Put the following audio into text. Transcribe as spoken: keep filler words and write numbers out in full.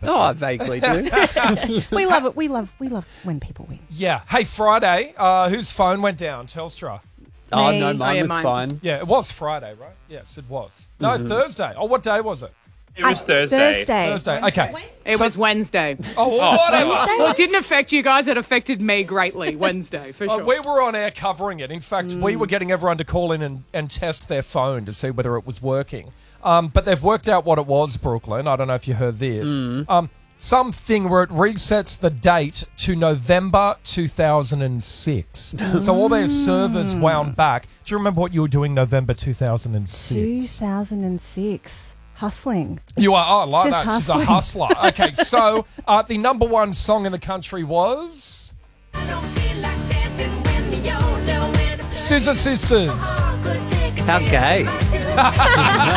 sympathy. Oh, I vaguely do. We love it. We love we love when people win. Yeah. Hey, Friday, uh, whose phone went down? Telstra. Oh, Me. no, mine Oh, yeah, was mine. fine. Yeah, it was Friday, right? Yes, it was. No, Mm-hmm. Thursday. Oh, what day was it? It was Uh, Thursday. Thursday. Thursday. Okay. It So- was Wednesday. Oh, well, whatever. Well, it didn't affect you guys. It affected me greatly. Wednesday, for Uh, sure. we were on air covering it. In fact, Mm. we were getting everyone to call in and, and test their phone to see whether it was working. Um, but they've worked out what it was, Brooklyn. I don't know if you heard this. Mm. Um, something where it resets the date to November two thousand six. So all their servers wound back. Do you remember what you were doing November two thousand two six? thousand six. Hustling. You are, oh, I like Just that. She's a hustling. hustler. Okay, so uh, the number one song in the country was Scissor Sisters. How gay.